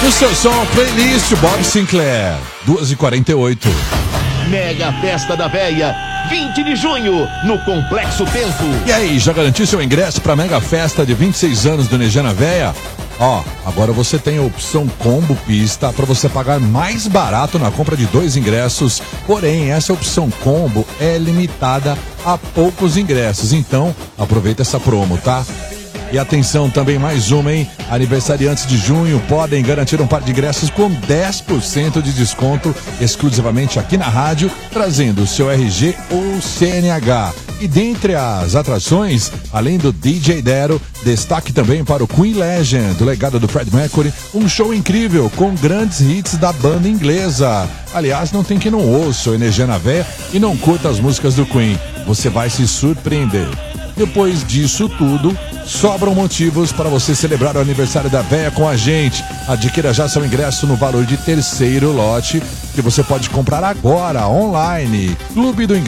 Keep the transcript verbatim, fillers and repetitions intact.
O seu som, playlist Bob Sinclair, duas e quarenta e oito. Mega Festa da Véia, vinte de junho, no Complexo Tempo. E aí, já garantiu seu ingresso para a Mega Festa de vinte e seis anos do Energia na Véia? Ó, agora você tem a opção Combo Pista para você pagar mais barato na compra de dois ingressos. Porém, essa opção Combo é limitada a poucos ingressos. Então, aproveita essa promo, tá? E atenção, também mais uma, hein? Aniversariantes de junho podem garantir um par de ingressos com dez por cento de desconto exclusivamente aqui na rádio, trazendo o seu R G ou C N H. E dentre as atrações, além do D J Dero, destaque também para o Queen Legend, o legado do Freddie Mercury, um show incrível com grandes hits da banda inglesa. Aliás, não tem quem não ouça o Energia na Véia e não curta as músicas do Queen. Você vai se surpreender. Depois disso tudo, sobram motivos para você celebrar o aniversário da Véia com a gente. Adquira já seu ingresso no valor de terceiro lote, que você pode comprar agora, online. Clube do